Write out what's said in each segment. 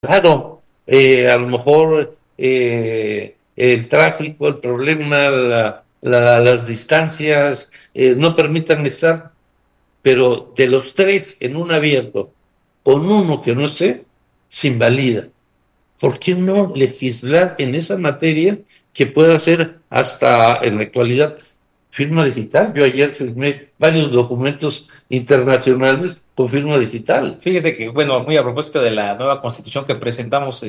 Claro, a lo mejor el tráfico, el problema, las distancias no permitan estar, pero de los tres en un abierto, con uno que no esté, se invalida. ¿Por qué no legislar en esa materia que pueda ser hasta en la actualidad firma digital? Yo ayer firmé varios documentos internacionales con firma digital. Fíjese que, bueno, muy a propósito de la nueva constitución que presentamos,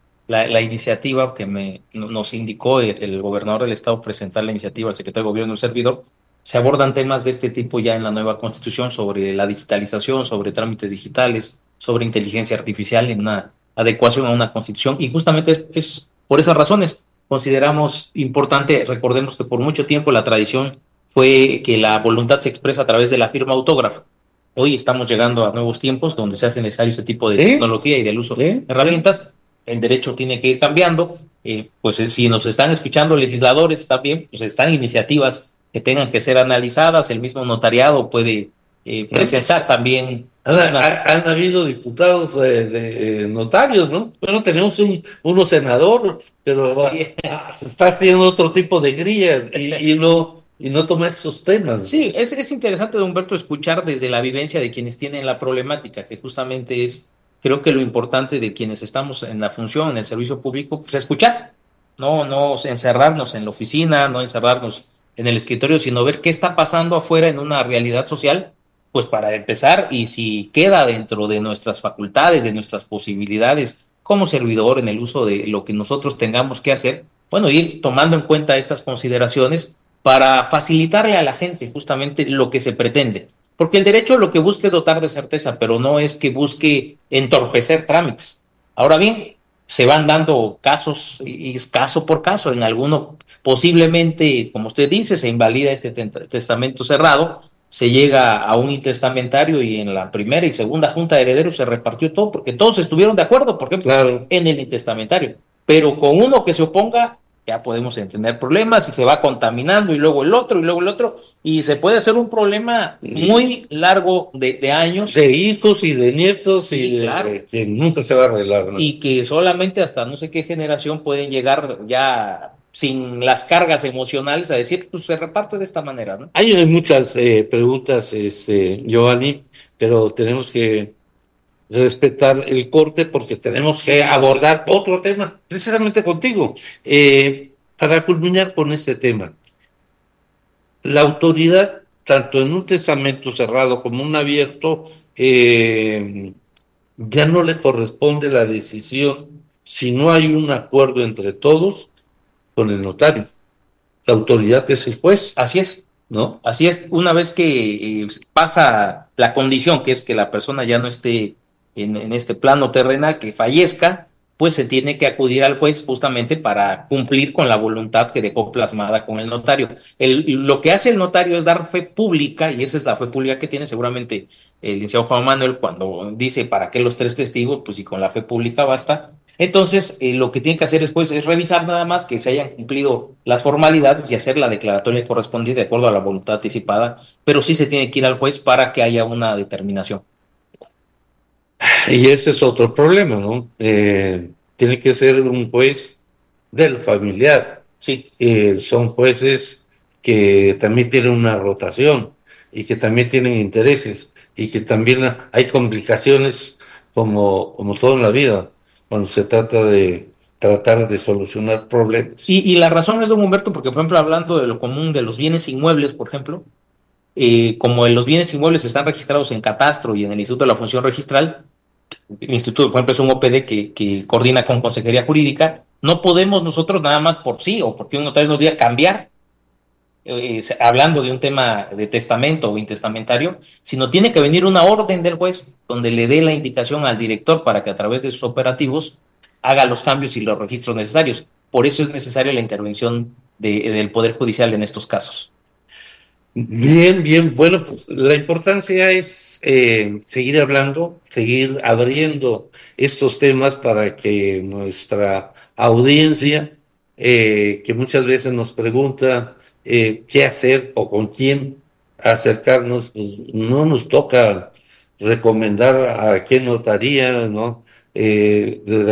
la iniciativa que nos indicó el gobernador del estado presentar la iniciativa al secretario de gobierno y un servidor, se abordan temas de este tipo ya en la nueva constitución sobre la digitalización, sobre trámites digitales, sobre inteligencia artificial en una adecuación a una constitución. Y justamente es por esas razones consideramos importante, recordemos que por mucho tiempo la tradición fue que la voluntad se expresa a través de la firma autógrafa. Hoy estamos llegando a nuevos tiempos donde se hace necesario este tipo de ¿Sí? tecnología y del uso de ¿Sí? ¿Sí? herramientas. El derecho tiene que ir cambiando. Si nos están escuchando legisladores también, pues están iniciativas que tengan que ser analizadas. El mismo notariado puede ¿Sí? presentar también Han, una. han habido diputados notarios, ¿no? Bueno, tenemos uno senador, pero Sí, se está haciendo otro tipo de grilla y no toma esos temas. sí, es interesante, don Humberto, escuchar desde la vivencia de quienes tienen la problemática, que justamente es, creo que lo importante de quienes estamos en la función, en el servicio público, pues escuchar, no encerrarnos en la oficina, no encerrarnos en el escritorio, sino ver qué está pasando afuera en una realidad social, pues para empezar, y si queda dentro de nuestras facultades, de nuestras posibilidades como servidor en el uso de lo que nosotros tengamos que hacer, bueno, ir tomando en cuenta estas consideraciones para facilitarle a la gente justamente lo que se pretende. Porque el derecho lo que busca es dotar de certeza, pero no es que busque entorpecer trámites. Ahora bien, se van dando casos, y es caso por caso. En alguno, posiblemente, como usted dice, se invalida este testamento cerrado, se llega a un intestamentario y en la primera y segunda junta de herederos se repartió todo, porque todos estuvieron de acuerdo, por ejemplo, Claro. en el intestamentario. Pero con uno que se oponga, ya podemos entender problemas y se va contaminando y luego el otro y luego el otro y se puede hacer un problema Y muy largo de años, de hijos y de nietos y sí, claro, que nunca se va a arreglar, ¿no? y que solamente hasta no sé qué generación pueden llegar ya sin las cargas emocionales a decir, pues se reparte de esta manera, ¿no? Hay muchas preguntas, Giovanni, pero tenemos que respetar el corte porque tenemos Sí, que sí, don Humberto. abordar otro tema, precisamente contigo. Para culminar con este tema, la autoridad, tanto en un testamento cerrado como un abierto, ya no le corresponde la decisión si no hay un acuerdo entre todos con el notario. La autoridad es el juez, Así es. ¿no? Así es, una vez que pasa la condición, que es que la persona ya no esté en este plano terrenal, que fallezca, pues se tiene que acudir al juez justamente para cumplir con la voluntad que dejó plasmada con el notario. Lo que hace el notario es dar fe pública, y esa es la fe pública que tiene seguramente el licenciado Juan Manuel cuando dice para qué los tres testigos, pues si con la fe pública basta. Entonces, lo que tiene que hacer después es revisar nada más que se hayan cumplido las formalidades y hacer la declaratoria correspondiente de acuerdo a la voluntad anticipada, pero sí se tiene que ir al juez para que haya una determinación. Y ese es otro problema, ¿no? Tiene que ser un juez del familiar. Sí, Son jueces que también tienen una rotación y que también tienen intereses y que también hay complicaciones como todo en la vida, cuando se trata de tratar de solucionar problemas. y la razón es, don Humberto, porque, por ejemplo, hablando de lo común de los bienes inmuebles, por ejemplo, como los bienes inmuebles están registrados en catastro y en el Instituto de la Función Registral, el instituto, por ejemplo, es un OPD que coordina con Consejería Jurídica, no podemos nosotros nada más por sí o porque un notario nos diga cambiar hablando de un tema de testamento o intestamentario, sino tiene que venir una orden del juez donde le dé la indicación al director para que a través de sus operativos haga los cambios y los registros necesarios. Por eso es necesaria la intervención del Poder Judicial en estos casos. Bien, bien, bueno, pues la importancia es seguir hablando, seguir abriendo estos temas para que nuestra audiencia, que muchas veces nos pregunta qué hacer o con quién acercarnos, pues no nos toca recomendar a qué notaría, ¿no? desde